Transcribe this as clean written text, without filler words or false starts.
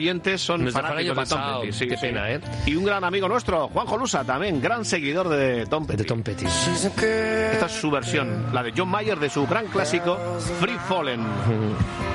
oyentes son Nos fanáticos de Tom pasado, Petty. Sí, qué pena, ¿eh? Y un gran amigo nuestro, Juanjo Lusa, también gran seguidor de Tom Petty. De Tom Petty. Esta es su versión, la de John Mayer de su gran clásico Free Fallen.